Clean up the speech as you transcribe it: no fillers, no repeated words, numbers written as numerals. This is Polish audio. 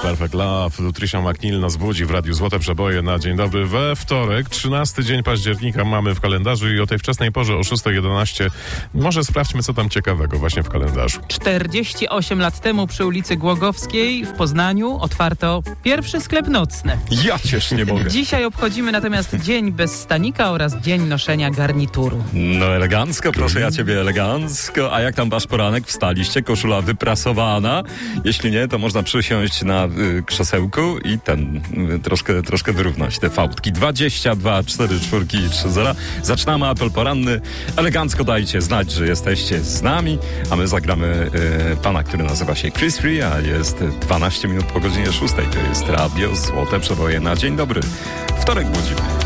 Perfect Love. Tricia McNeil nas budzi w Radiu Złote Przeboje na dzień dobry we wtorek, 13 dzień października mamy w kalendarzu i o tej wczesnej porze o 6:11 może sprawdźmy, co tam ciekawego właśnie w kalendarzu. 48 lat temu przy ulicy Głogowskiej w Poznaniu otwarto pierwszy sklep nocny. Ja cię nie mogę. Dzisiaj obchodzimy natomiast Dzień bez stanika oraz Dzień noszenia garnituru. No elegancko, proszę ja ciebie, elegancko. A jak tam wasz poranek? Wstaliście? Koszula wyprasowana? Jeśli nie, to można przysiąść na krzesełku i troszkę wyrównać te fałdki. 22 4 4 3 0. Zaczynamy apel poranny. Elegancko dajcie znać, że jesteście z nami, a my zagramy pana, który nazywa się Chris Free, a jest 12 minut po godzinie 6. To jest Radio Złote Przeboje na dzień dobry. Wtorek budzimy.